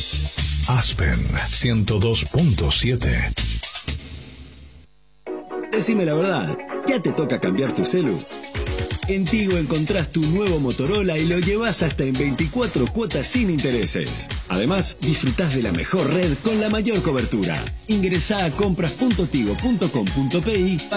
Aspen 102.7. Decime la verdad, ¿ya te toca cambiar tu celu? En Tigo encontrás tu nuevo Motorola y lo llevas hasta en 24 cuotas sin intereses. Además, disfrutás de la mejor red con la mayor cobertura. Ingresá a compras.tigo.com.pi